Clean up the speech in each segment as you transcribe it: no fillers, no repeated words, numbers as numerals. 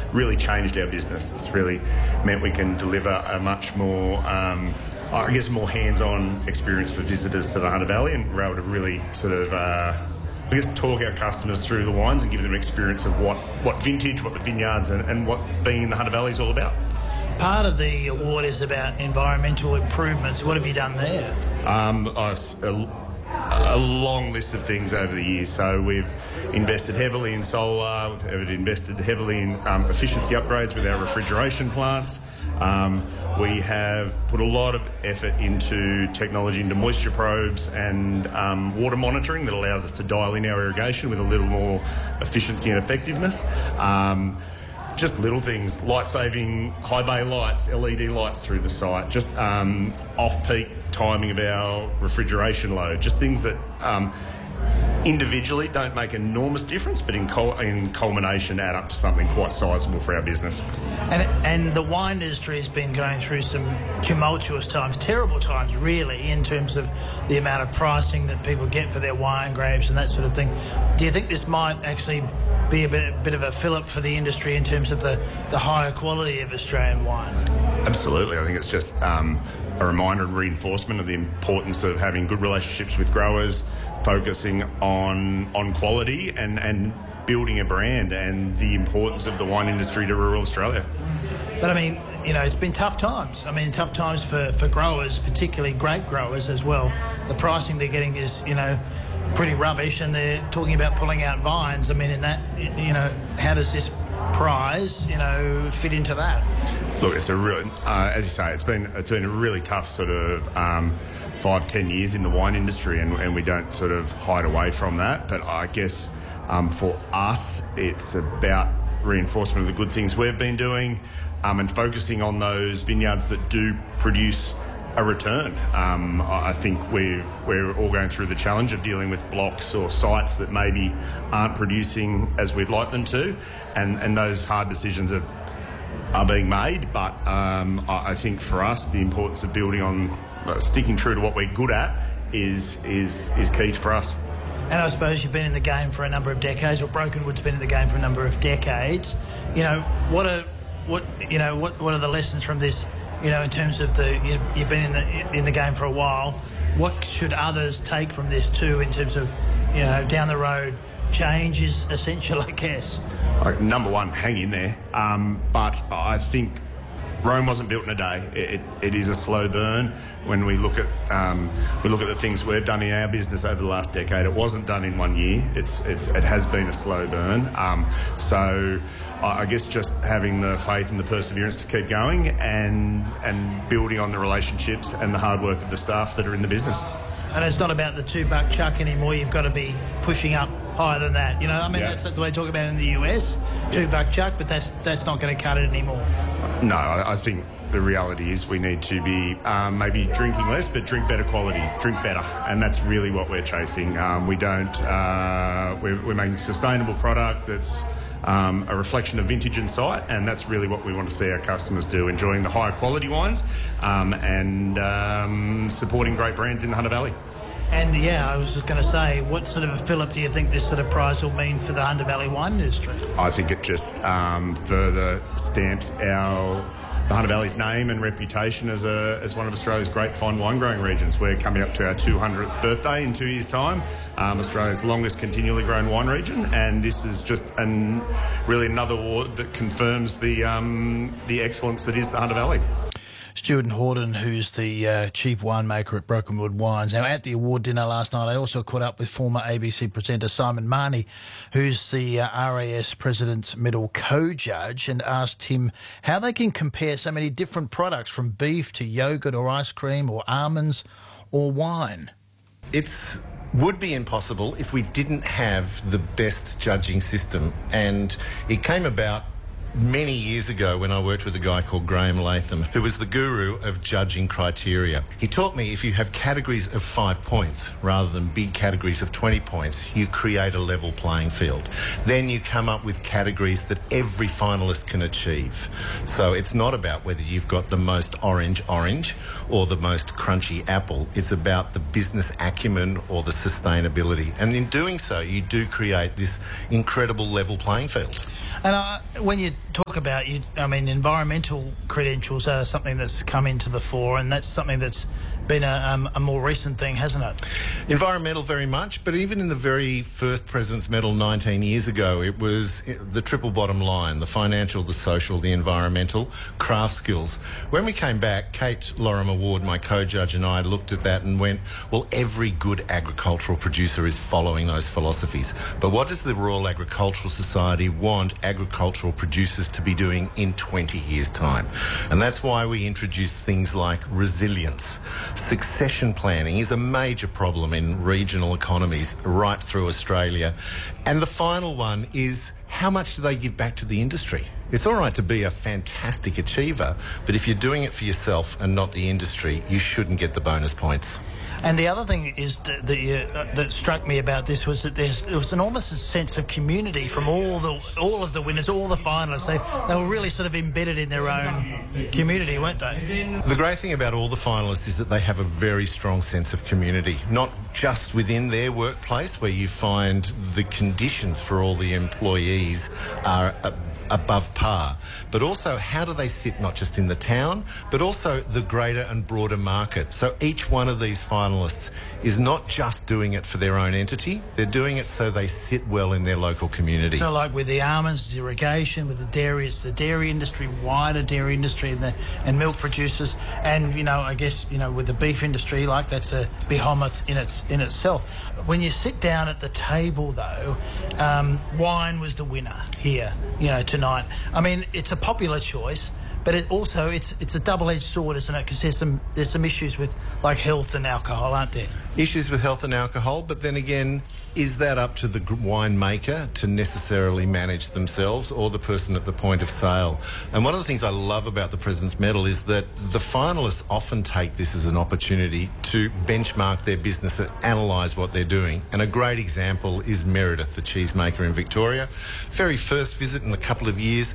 really changed our business. It's really meant we can deliver a much more, more hands-on experience for visitors to the Hunter Valley, and we're able to really sort of, talk our customers through the wines and give them an experience of what vintage, what the vineyards, and what being in the Hunter Valley is all about. Part of the award is about environmental improvements. What have you done there? A long list of things over the years. So we've invested heavily in solar, we've invested heavily in efficiency upgrades with our refrigeration plants. We have put a lot of effort into technology, into moisture probes and water monitoring that allows us to dial in our irrigation with a little more efficiency and effectiveness. Just little things, light-saving high bay lights, LED lights through the site, just off-peak timing of our refrigeration load, just things that individually don't make enormous difference, but in culmination add up to something quite sizable for our business. And the wine industry has been going through some tumultuous times, terrible times really, in terms of the amount of pricing that people get for their wine grapes and that sort of thing. Do you think this might actually be a bit of a fillip for the industry in terms of the higher quality of Australian wine? Absolutely. I think it's just a reminder and reinforcement of the importance of having good relationships with growers, focusing on quality and building a brand, and the importance of the wine industry to rural Australia. But I mean, it's been tough times. I mean, tough times for growers, particularly grape growers as well. The pricing they're getting is, pretty rubbish, and they're talking about pulling out vines. I mean, in that, how does this prize, fit into that? Look, it's a real, as you say, it's been a really tough sort of 5-10 years in the wine industry, and we don't sort of hide away from that. But I guess for us, it's about reinforcement of the good things we've been doing, and focusing on those vineyards that do produce a return. I think we're all going through the challenge of dealing with blocks or sites that maybe aren't producing as we'd like them to, and those hard decisions are being made. But I think for us, the importance of building on sticking true to what we're good at is key for us. And I suppose you've been in the game for a number of decades, or Brokenwood's been in the game for a number of decades. What are the lessons from this? In terms of you've been in the game for a while. What should others take from this too, in terms of down the road change is essential, I guess. Number one, hang in there. But I think Rome wasn't built in a day. It is a slow burn. When we look at the things we've done in our business over the last decade, it wasn't done in 1 year. It has been a slow burn. So I guess just having the faith and the perseverance to keep going, and building on the relationships and the hard work of the staff that are in the business. And it's not about the $2 chuck anymore. You've got to be pushing up higher than that. That's the way they talk about it in the US, $2 chuck, but that's not going to cut it anymore. No, I think the reality is we need to be maybe drinking less, but drink better quality, drink better, and that's really what we're chasing. We're making sustainable product that's a reflection of vintage and site, and that's really what we want to see our customers do, enjoying the higher quality wines and supporting great brands in the Hunter Valley. And I was just going to say, what sort of a fillip do you think this sort of prize will mean for the Hunter Valley wine industry? I think it just further stamps the Hunter Valley's name and reputation as one of Australia's great fine wine growing regions. We're coming up to our 200th birthday in 2 years' time, Australia's longest continually grown wine region, and this is just really another award that confirms the excellence that is the Hunter Valley. Stuart Horden, who's the chief winemaker at Brokenwood Wines. Now, at the award dinner last night, I also caught up with former ABC presenter Simon Marnie, who's the RAS President's Medal co-judge, and asked him how they can compare so many different products, from beef to yogurt or ice cream or almonds or wine. It would be impossible if we didn't have the best judging system, and it came about many years ago when I worked with a guy called Graham Latham, who was the guru of judging criteria. He taught me if you have categories of 5 points rather than big categories of 20 points, you create a level playing field. Then you come up with categories that every finalist can achieve. So it's not about whether you've got the most orange or the most crunchy apple. It's about the business acumen or the sustainability. And in doing so, you do create this incredible level playing field. And when you talk talk about, environmental credentials are something that's come into the fore, and that's something that's been a more recent thing, hasn't it? Environmental very much, but even in the very first President's Medal 19 years ago, it was the triple bottom line: the financial, the social, the environmental, craft skills. When we came back, Kate Lorimer Ward, my co-judge, and I looked at that and went, well, every good agricultural producer is following those philosophies. But what does the Royal Agricultural Society want agricultural producers to be doing in 20 years' time? And that's why we introduced things like resilience. Succession planning is a major problem in regional economies right through Australia. And the final one is, how much do they give back to the industry? It's all right to be a fantastic achiever, but if you're doing it for yourself and not the industry, you shouldn't get the bonus points. And the other thing is that struck me about this was that there was an almost a sense of community from all of the winners, all the finalists. They were really sort of embedded in their own community, weren't they? The great thing about all the finalists is that they have a very strong sense of community, not just within their workplace, where you find the conditions for all the employees are above par, but also how do they sit not just in the town, but also the greater and broader market. So each one of these finalists is not just doing it for their own entity, they're doing it so they sit well in their local community. So like with the almonds, the irrigation, with the dairy, it's the dairy industry, wider dairy industry and milk producers, and I guess with the beef industry, like that's a behemoth in itself. When you sit down at the table though, wine was the winner here, tonight. I mean, it's a popular choice, but it's a double-edged sword, isn't it? Because there's some issues with like health and alcohol, aren't there? Issues with health and alcohol, but then again, is that up to the winemaker to necessarily manage themselves, or the person at the point of sale? And one of the things I love about the President's Medal is that the finalists often take this as an opportunity to benchmark their business and analyse what they're doing. And a great example is Meredith, the cheesemaker in Victoria. Very first visit in a couple of years.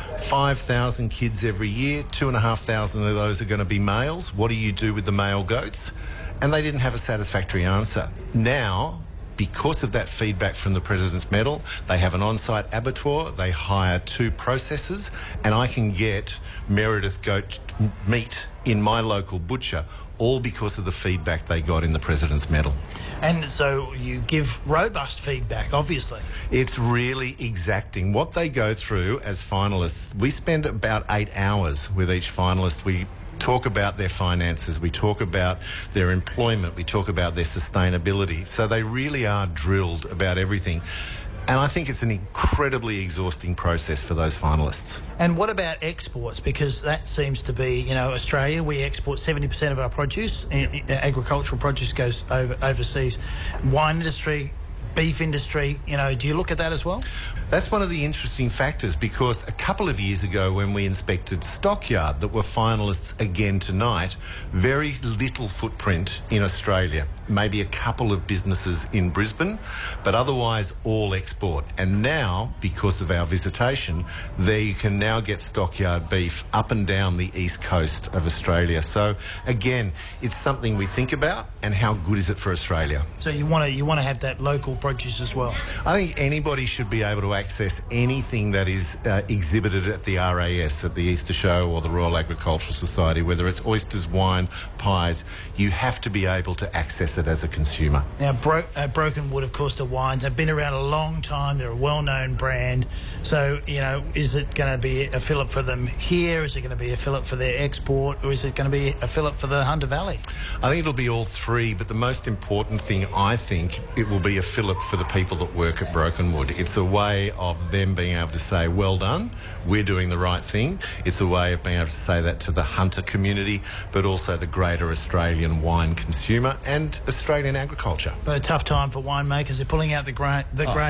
5,000 kids every year, 2,500 of those are going to be males. What do you do with the male goats? And they didn't have a satisfactory answer. Now, because of that feedback from the President's Medal, they have an on-site abattoir, they hire 2 processors, and I can get Meredith goat meat in my local butcher, all because of the feedback they got in the President's Medal. And so you give robust feedback, obviously. It's really exacting. What they go through as finalists, we spend about 8 hours with each finalist. We talk about their finances, we talk about their employment, we talk about their sustainability. So they really are drilled about everything. And I think it's an incredibly exhausting process for those finalists. And what about exports? Because that seems to be, Australia, we export 70% of our produce. Agricultural produce goes overseas. Wine industry, beef industry, do you look at that as well? That's one of the interesting factors, because a couple of years ago when we inspected Stockyard, that were finalists again tonight, very little footprint in Australia. Maybe a couple of businesses in Brisbane, but otherwise all export. And now, because of our visitation, there you can now get Stockyard beef up and down the east coast of Australia. So again, it's something we think about, and how good is it for Australia? So you want to have that local produce as well? I think anybody should be able to access anything that is exhibited at the RAS, at the Easter Show or the Royal Agricultural Society, whether it's oysters, wine, pies. You have to be able to access it as a consumer. Now, Broken Wood, of course, the wines have been around a long time. They're a well-known brand. So, is it going to be a fillip for them here? Is it going to be a fillip for their export? Or is it going to be a fillip for the Hunter Valley? I think it'll be all three, but the most important thing, I think, it will be a fillip for the people that work at Broken Wood. It's a way of them being able to say, well done, we're doing the right thing. It's a way of being able to say that to the hunter community, but also the greater Australian wine consumer and Australian agriculture. But a tough time for winemakers. They're pulling out the grapes,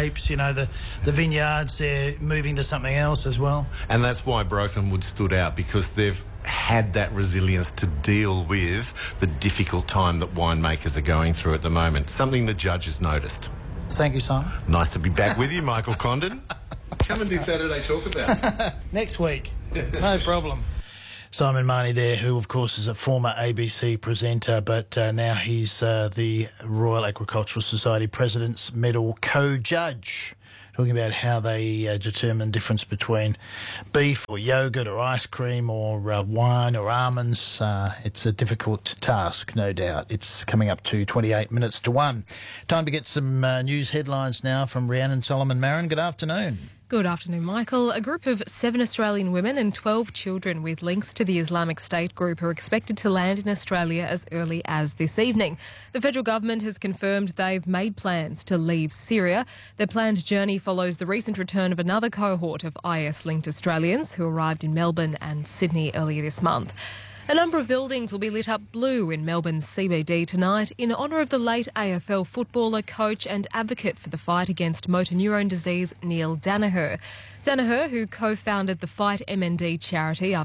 the vineyards, they're moving to something else as well. And that's why Broken Wood stood out, because they've had that resilience to deal with the difficult time that winemakers are going through at the moment, something the judges noticed. Thank you, Simon. Nice to be back with you, Michael Condon. Come and do Saturday Talk About. Next week. No problem. Simon Mahoney there, who, of course, is a former ABC presenter, but now he's the Royal Agricultural Society President's Medal co-judge. talking about how they determine the difference between beef or yogurt or ice cream or wine or almonds. It's a difficult task, no doubt. It's coming up to 28 minutes to 1. Time to get some news headlines now from Rhiannon Solomon-Marin. Good afternoon. Good afternoon, Michael. A group of 7 Australian women and 12 children with links to the Islamic State group are expected to land in Australia as early as this evening. The federal government has confirmed they've made plans to leave Syria. Their planned journey follows the recent return of another cohort of IS-linked Australians who arrived in Melbourne and Sydney earlier this month. A number of buildings will be lit up blue in Melbourne's CBD tonight in honour of the late AFL footballer, coach and advocate for the fight against motor neurone disease, Neil Danaher. Danaher, who co-founded the Fight MND charity